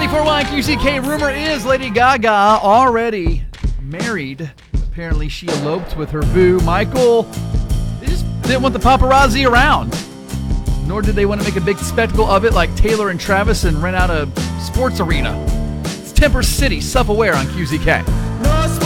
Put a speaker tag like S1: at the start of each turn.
S1: 94.1 QCK. Rumor is Lady Gaga already married. Apparently she eloped with her boo, Michael. They just didn't want the paparazzi around. Nor did they want to make a big spectacle of it like Taylor and Travis and rent out a sports arena. It's Temper City, self-aware on QCK.